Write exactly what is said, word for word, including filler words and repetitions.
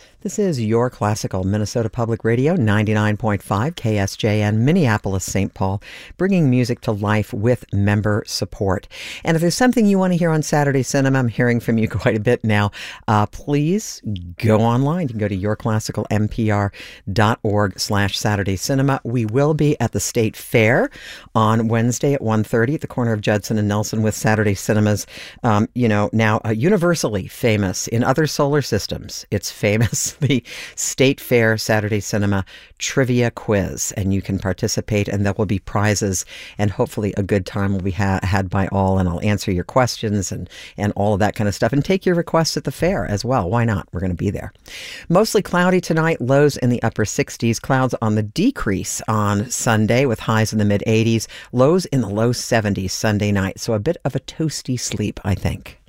This is your classical Minnesota Public Radio, ninety-nine point five K S J N, Minneapolis, Saint Paul, bringing music to life with member support. And if there's something you want to hear on Saturday Cinema, I'm hearing from you quite a bit now, uh, please go online. You can go to yourclassicalnpr.org slash Saturday Cinema. We will be at the State Fair on Wednesday at one thirty at the corner of Judson and Nelson with Saturday Cinemas, um, you know, now uh, universally famous in other solar systems. It's famous. The State Fair Saturday Cinema Trivia Quiz, and you can participate, and there will be prizes, and hopefully a good time will be ha- had by all, and I'll answer your questions and, and all of that kind of stuff, and take your requests at the fair as well. Why not? We're going to be there. Mostly cloudy tonight, lows in the upper sixties, clouds on the decrease on Sunday with highs in the mid eighties, lows in the low seventies Sunday night, so a bit of a toasty sleep, I think.